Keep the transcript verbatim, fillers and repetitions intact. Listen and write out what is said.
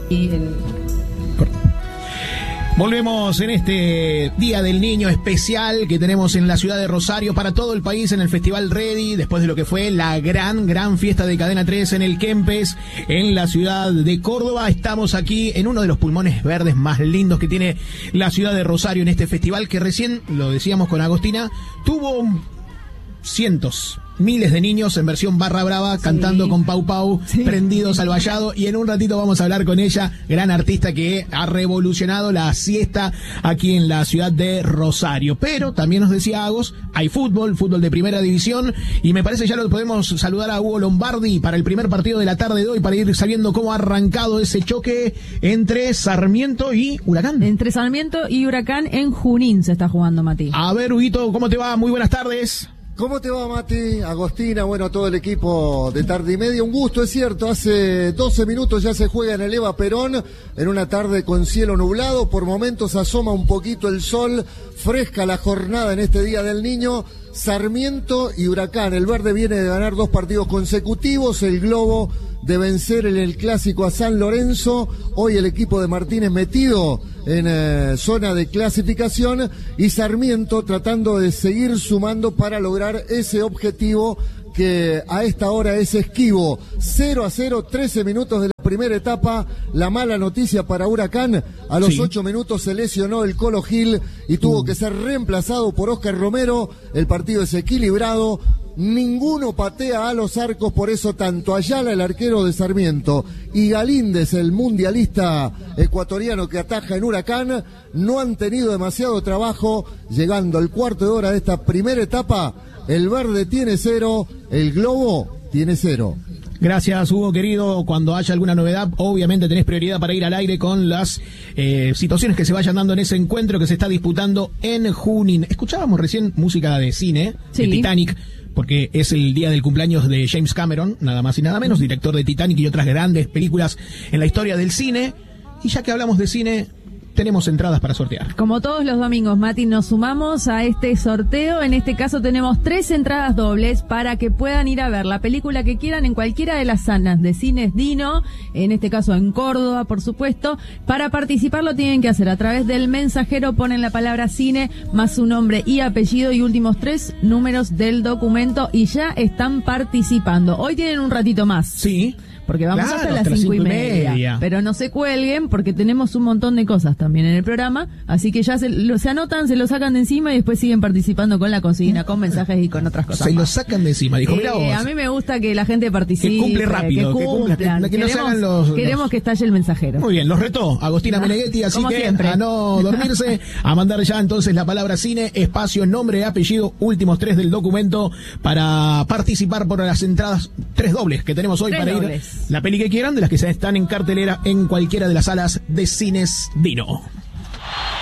y el... Volvemos en este Día del Niño especial que tenemos en la ciudad de Rosario para todo el país en el Festival Ready, después de lo que fue la gran, gran fiesta de Cadena tres en el Kempes, en la ciudad de Córdoba. Estamos aquí en uno de los pulmones verdes más lindos que tiene la ciudad de Rosario en este festival que recién, lo decíamos con Agostina, tuvo cientos, miles de niños en versión barra brava, sí, cantando con Pau Pau, sí, prendidos al vallado, y en un ratito vamos a hablar con ella, gran artista que ha revolucionado la siesta aquí en la ciudad de Rosario. Pero también nos decía Agos, hay fútbol, fútbol de primera división, y me parece ya lo podemos saludar a Hugo Lombardi para el primer partido de la tarde de hoy, para ir sabiendo cómo ha arrancado ese choque entre Sarmiento y Huracán. Entre Sarmiento y Huracán en Junín se está jugando, Mati. A ver, Huguito, ¿cómo te va? Muy buenas tardes. ¿Cómo te va, Mati? Agostina, bueno, todo el equipo de Tarde y Media. Un gusto, es cierto, hace doce minutos ya se juega en el Eva Perón, en una tarde con cielo nublado, por momentos asoma un poquito el sol, fresca la jornada en este Día del Niño. Sarmiento y Huracán, el verde viene de ganar dos partidos consecutivos, el Globo de vencer en el Clásico a San Lorenzo, hoy el equipo de Martínez metido en eh, zona de clasificación, y Sarmiento tratando de seguir sumando para lograr ese objetivo que a esta hora es esquivo. Cero a cero, trece minutos de la primera etapa. La mala noticia para Huracán, a los sí. ocho minutos se lesionó el Colo Gil y tuvo uh. que ser reemplazado por Oscar Romero. El partido es equilibrado, ninguno patea a los arcos, por eso tanto Ayala, el arquero de Sarmiento, y Galíndez, el mundialista ecuatoriano que ataja en Huracán, no han tenido demasiado trabajo. Llegando al cuarto de hora de esta primera etapa, el verde tiene cero, el Globo tiene cero. Gracias, Hugo, querido. Cuando haya alguna novedad, obviamente tenés prioridad para ir al aire con las eh, situaciones que se vayan dando en ese encuentro que se está disputando en Junín. Escuchábamos recién música de cine, sí, de Titanic, porque es el día del cumpleaños de James Cameron, nada más y nada menos, director de Titanic y otras grandes películas en la historia del cine. Y ya que hablamos de cine, tenemos entradas para sortear. Como todos los domingos, Mati, nos sumamos a este sorteo. En este caso tenemos tres entradas dobles para que puedan ir a ver la película que quieran en cualquiera de las salas de Cines Dino, en este caso en Córdoba, por supuesto. Para participar lo tienen que hacer a través del mensajero, ponen la palabra cine más su nombre y apellido y últimos tres números del documento y ya están participando. Hoy tienen un ratito más. Sí. Porque vamos claro, hasta las hasta cinco, cinco y media, media. Pero no se cuelguen porque tenemos un montón de cosas también en el programa. Así que ya se, lo, se anotan, se lo sacan de encima y después siguen participando con la consigna, con mensajes y con otras cosas. Se más. lo sacan de encima, dijo, mira eh, vos. A mí me gusta que la gente participe. Que cumple rápido, que, cumplan, que, cumpla, que, que no queremos, hagan los, queremos los... que estalle el mensajero. Muy bien, los retó Agostina ¿No? Meneghetti, así Como que siempre. A no dormirse, a mandar ya entonces la palabra cine, espacio, nombre, apellido, últimos tres del documento para participar por las entradas, tres dobles que tenemos hoy tres para dobles. Ir la peli que quieran, de las que se están en cartelera en cualquiera de las salas de Cines Dino.